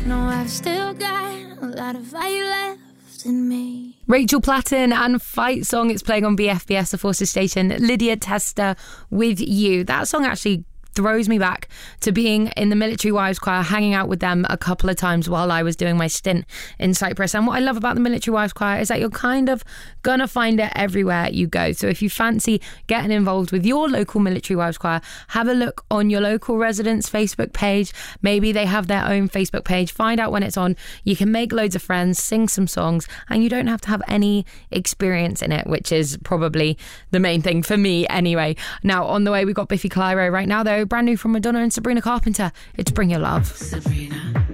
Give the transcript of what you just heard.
No, I've still got a lot of fire left in me. Rachel Platten and Fight Song. It's playing on BFBS, the Forces station. Lydia Tester with You. That song actually throws me back to being in the Military Wives Choir, hanging out with them a couple of times while I was doing my stint in Cyprus. And what I love about the Military Wives Choir is that you're kind of gonna find it everywhere you go. So if you fancy getting involved with your local Military Wives Choir, have a look on your local residents' Facebook page. Maybe they have their own Facebook page. Find out when it's on. You can make loads of friends, sing some songs, and you don't have to have any experience in it, which is probably the main thing for me anyway. Now, on the way, we've got Biffy Clyro right now, though. Brand new from Madonna and Sabrina Carpenter. It's Bring Your Love. Sabrina.